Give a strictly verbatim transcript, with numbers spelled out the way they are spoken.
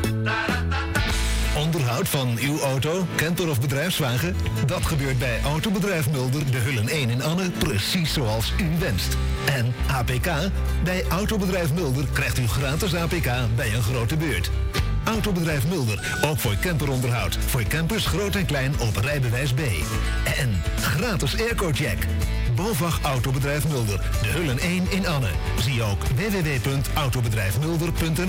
Onderhoud van uw auto, camper of bedrijfswagen? Dat gebeurt bij Autobedrijf Mulder, de Hullen één in Anne, precies zoals u wenst. En A P K? Bij Autobedrijf Mulder krijgt u gratis A P K bij een grote beurt. Autobedrijf Mulder, ook voor camperonderhoud. Voor campers groot en klein op rijbewijs B. En gratis airco-check. BOVAG Autobedrijf Mulder, de Hullen één in Anne. Zie ook w w w punt autobedrijf mulder punt n l.